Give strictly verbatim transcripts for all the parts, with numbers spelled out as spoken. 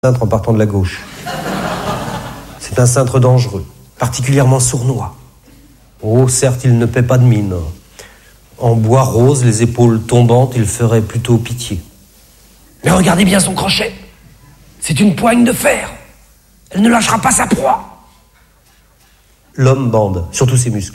cintre en partant de la gauche. C'est un cintre dangereux, particulièrement sournois. Oh, certes, il ne paie pas de mine. En bois rose, les épaules tombantes, il ferait plutôt pitié. Mais regardez bien son crochet. C'est une poigne de fer. Elle ne lâchera pas sa proie. L'homme bande, surtout ses muscles.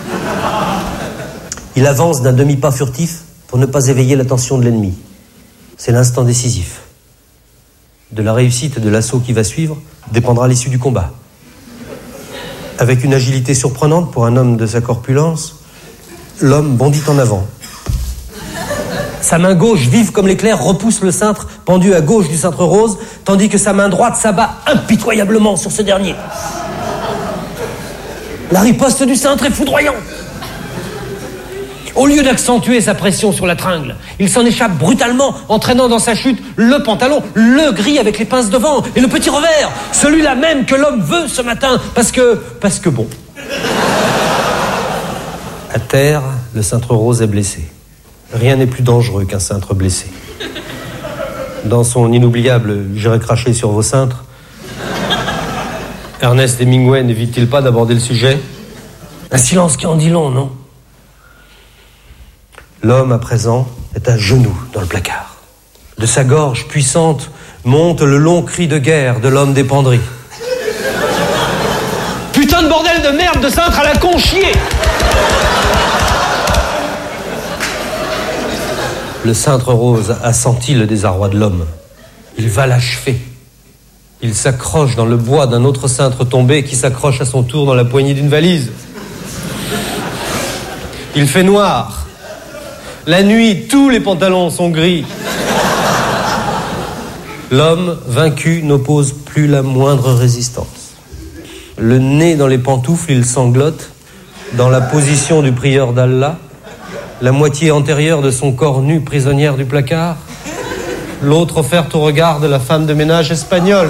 Il avance d'un demi-pas furtif pour ne pas éveiller l'attention de l'ennemi. C'est l'instant décisif. De la réussite de l'assaut qui va suivre dépendra l'issue du combat. Avec une agilité surprenante pour un homme de sa corpulence, l'homme bondit en avant. Sa main gauche, vive comme l'éclair, repousse le cintre pendu à gauche du cintre rose, tandis que sa main droite s'abat impitoyablement sur ce dernier. La riposte du cintre est foudroyante. Au lieu d'accentuer sa pression sur la tringle, il s'en échappe brutalement, entraînant dans sa chute le pantalon, le gris avec les pinces devant et le petit revers, celui-là même que l'homme veut ce matin, parce que... parce que bon. À terre, le cintre rose est blessé. Rien n'est plus dangereux qu'un cintre blessé. Dans son inoubliable « J'irai cracher sur vos cintres », Ernest Hemingway n'évite-t-il pas d'aborder le sujet ? Un silence qui en dit long, non ? L'homme, à présent, est à genoux dans le placard. De sa gorge puissante monte le long cri de guerre de l'homme des penderies. Putain de bordel de merde de cintre à la con chier. Le cintre rose a senti le désarroi de l'homme. Il va l'achever. Il s'accroche dans le bois d'un autre cintre tombé qui s'accroche à son tour dans la poignée d'une valise. Il fait noir. La nuit, tous les pantalons sont gris. L'homme, vaincu, n'oppose plus la moindre résistance. Le nez dans les pantoufles, il sanglote, dans la position du prieur d'Allah, la moitié antérieure de son corps nu, prisonnière du placard, l'autre offerte au regard de la femme de ménage espagnole.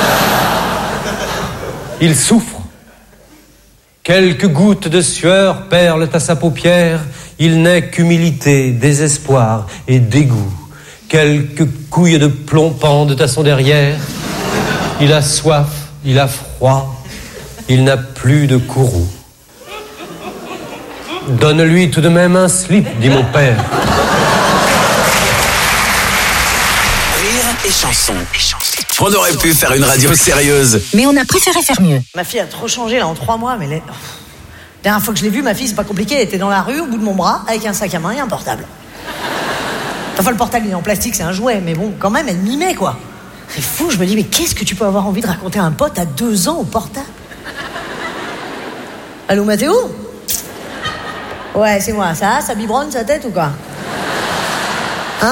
Il souffre. Quelques gouttes de sueur perlent à sa paupière. Il n'est qu'humilité, désespoir et dégoût. Quelques couilles de plomb pendent à son derrière. Il a soif, il a froid, il n'a plus de courroux. Donne-lui tout de même un slip, dit mon père. Rire et chanson. On aurait pu faire une radio sérieuse. Mais on a préféré faire mieux. Ma fille a trop changé là en trois mois, mais les... La dernière fois que je l'ai vue, ma fille, c'est pas compliqué, elle était dans la rue, au bout de mon bras, avec un sac à main et un portable. Enfin, le portable, il est en plastique, c'est un jouet, mais bon, quand même, elle mimait, quoi. C'est fou, je me dis, mais qu'est-ce que tu peux avoir envie de raconter à un pote à deux ans au portable ? Allô, Mathéo ? Ouais, c'est moi, ça, ça biberonne sa tête ou quoi ? Hein ?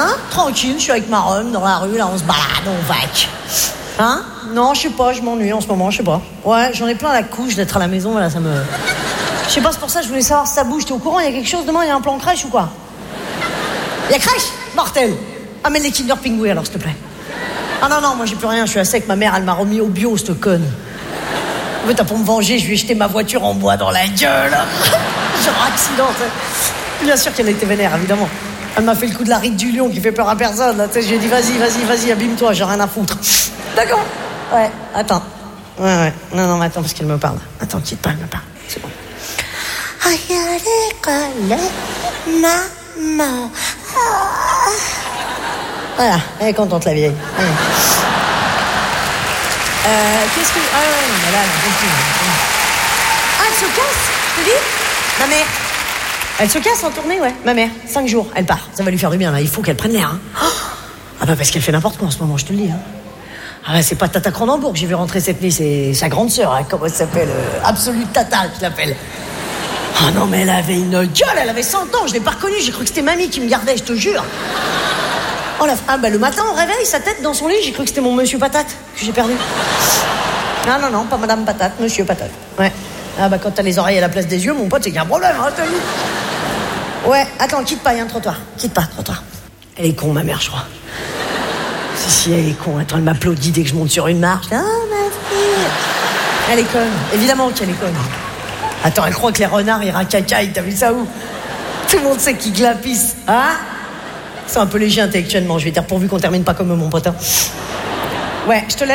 Tranquille, je suis avec ma Rome dans la rue, là, on se balade, on vaque. Hein ? Non, je sais pas, je m'ennuie en ce moment, je sais pas. Ouais, j'en ai plein la couche d'être à la maison, là, ça me... Je sais pas, c'est pour ça que je voulais savoir si ça bouge. T'es au courant, il y a quelque chose demain, il y a un plan crèche ou quoi ? Il y a crèche ? Mortel. Amène les Kinder Pingouins alors, s'il te plaît. Ah non, non, moi j'ai plus rien, je suis à sec, ma mère, elle m'a remis au bio, cette conne. En fait, t'as pour me venger, je lui ai jeté ma voiture en bois dans la gueule. Genre accident, t'sais. Bien sûr qu'elle était vénère, évidemment. Elle m'a fait le coup de la ride du lion qui fait peur à personne, là, tu sais, je lui ai dit, vas-y, vas-y, vas-y, abîme-toi, j'ai rien à foutre. D'accord ? Ouais, attends. Ouais, ouais, non, non, mais attends, parce qu'elle me parle. Attends, quitte pas, elle me parle, c'est bon. Aïe, à l'école, maman. Ah. Voilà, elle est contente, la vieille. Ouais. Euh, qu'est-ce que... Ah ouais, non, mais là, elle en peut plus. Ah, elle se casse, je te dis ? Ma mère. Elle se casse en tournée, ouais. Ma mère, cinq jours, elle part. Ça va lui faire du bien, là. Il faut qu'elle prenne l'air, hein. Ah bah, parce qu'elle fait n'importe quoi en ce moment, je te le dis, hein. Ah bah, c'est pas Tata Cronenbourg que j'ai vu rentrer cette nuit, c'est sa grande sœur, hein. Comment elle s'appelle euh, Absolute Tata, je l'appelle. Ah non, mais elle avait une gueule, elle avait cent ans, je l'ai pas reconnue, j'ai cru que c'était mamie qui me gardait, je te jure. Oh la... Ah bah, le matin, au réveil, sa tête dans son lit, j'ai cru que c'était mon monsieur Patate que j'ai perdu. Non, non, non, pas Madame Patate, Monsieur Patate. Ouais. Ah bah, quand t'as les oreilles à la place des yeux, mon pote, c'est qu'il y a un problème, hein, je te dis. Ouais, attends, quitte pas, il y a un trottoir. Quitte pas, trottoir. Elle est con, ma mère, je crois. Si, si, elle est con. Attends, elle m'applaudit dès que je monte sur une marche. Ah, ma fille. Elle est conne. Évidemment qu'elle est conne. Attends, elle croit que les renards, ils racacaillent. T'as vu ça où ? Tout le monde sait qu'ils glapissent. Hein ? C'est un peu léger intellectuellement. Je vais dire pourvu qu'on termine pas comme mon pote. Hein. Ouais, je te laisse.